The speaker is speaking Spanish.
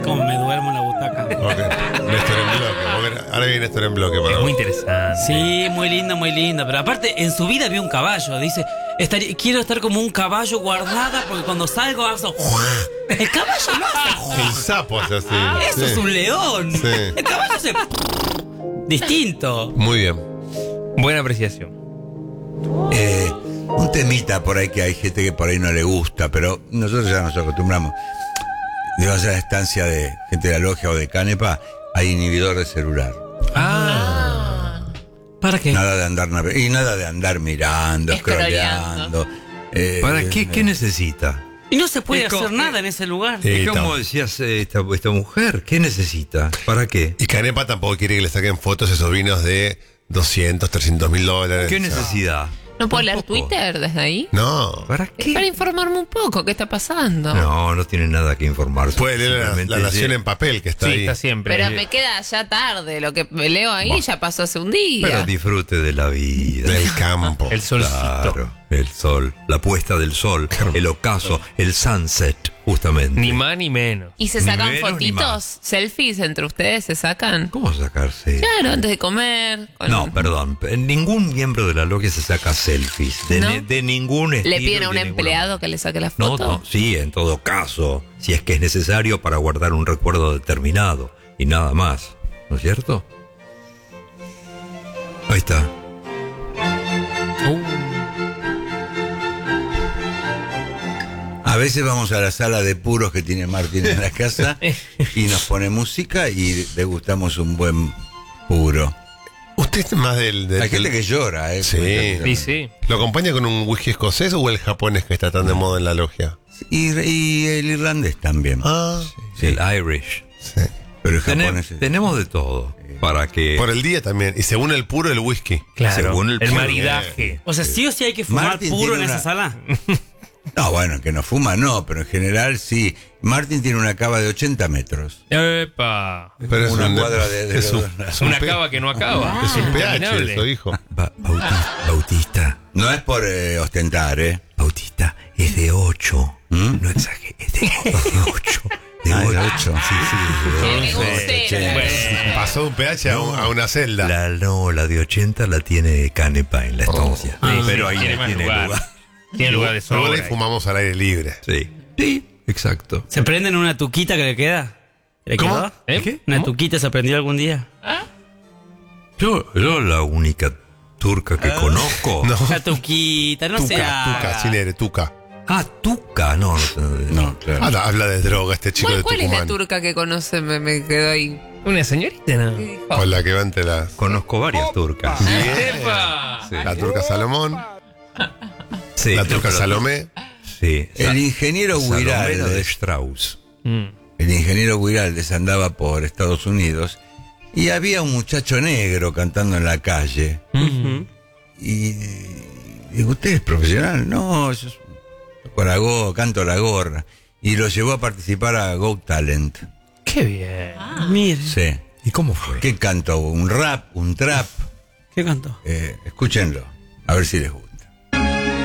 sabés cómo me duermo en la butaca. Ok, Néstor en bloque. Ahora viene Néstor en bloque para Es vos. muy interesante. Sí, muy lindo, muy lindo. Pero aparte, en su vida vio un caballo. Dice, quiero estar como un caballo guardada porque cuando salgo hago... El caballo no hace... El sapo hace así. Eso Sí. es un león. Sí. El caballo hace... Distinto. Muy bien. Buena apreciación. Un temita por ahí que hay gente que por ahí no le gusta, pero nosotros ya nos acostumbramos. Digo, allá a la estancia de gente de la logia o de Canepa, hay inhibidor de celular. ¿Para qué? Nada de andar y nada de andar mirando, Scrolleando. scrolleando. ¿Para qué? ¿Qué necesita? Y no se puede Es como- hacer nada en ese lugar. Es como decías esta mujer, ¿qué necesita? ¿Para qué? Y Canepa tampoco quiere que le saquen fotos a sobrinos de 200, 300 mil dólares. ¿Qué O sea, necesidad? ¿No puedo leer Tampoco. Twitter desde ahí? No. ¿Para qué? Para informarme un poco, ¿qué está pasando? No tiene nada que informarse. Puede leer Simplemente la Nación lle- en papel que está Sí, ahí. está siempre. Pero me queda ya tarde, lo que leo ahí ya pasó hace un día. Pero disfrute de la vida. Del campo. El solcito. Claro, el sol, la puesta del sol, el ocaso, el sunset, justamente. Ni más ni menos. ¿Y se Ni sacan menos ni fotitos? más. ¿Selfies entre ustedes se sacan? ¿Cómo sacarse? Claro, antes de comer. No, perdón. Ningún miembro de la logia se saca selfies. ¿No? De ningún estilo. ¿Le piden a y un de ninguna empleado manera. que le saque la No, foto? no, sí, en todo caso. Si es que es necesario para guardar un recuerdo determinado. Y nada más. ¿No es cierto? Ahí está. A veces vamos a la sala de puros que tiene Martín en la casa y nos pone música y degustamos un buen puro. Usted es más del... Hay gente que llora, ¿eh? Sí. Sí, sí. ¿Lo acompaña con un whisky escocés o el japonés que está tan de moda en la logia? Y el irlandés también. Ah, Sí. El Irish. sí. Pero el japonés... Tenemos de todo. Para que... Por el día también. Y según el puro, el whisky. Claro. Según el el puro. maridaje. O sea, sí o sí hay que fumar Martín puro en tiene esa una- sala. No, bueno, que no fuma no, pero en general sí. Martín tiene una cava de 80 metros. Epa. Pero es Una un, cuadra de es un, los- es un Una P- cava que no acaba. Es un pH Interminable. eso, hijo. Bautista. No es por ostentar, ¿eh? Bautista es de 8. No exagere, es de 8. De Ah, 8. de 8. Sí, Qué sí. gustera. Bueno. Pasó de un pH a una celda. La de 80 la tiene Canepa en la estancia. Sí, pero sí, ahí tiene no más tiene lugar. Tiene lugar de Pero sobra. le fumamos al aire libre. Sí. Sí, exacto. ¿Se prenden una tuquita que le queda? ¿Le ¿Cómo? quedó? ¿Eh? ¿Una ¿Cómo? tuquita se prendió algún día? Yo la única turca que conozco. No. Una tuquita, no sé. Tuca, sin R, tuca. Ah, tuca, no. No, claro. Habla de droga este chico de ¿Cuál es la Tucumán. turca que conoce? Me quedó ahí. Una señorita, ¿no? Con la que va entre las... Conozco varias turcas. ¡Epa! La turca Salomón, Sí, la turca pero- Salomé. Sí. El ingeniero Salomé de Guiraldes, Strauss. el ingeniero Guiraldes andaba por Estados Unidos y había un muchacho negro cantando en la calle. Y digo, ¿usted es profesional? No, yo toco canto la gorra. Y lo llevó a participar a Got Talent. ¡Qué bien! Mire, Sí. ¿Y cómo fue? ¿Qué cantó? ¿Un rap? ¿Un trap? ¿qué cantó? Escúchenlo, a ver si les gusta.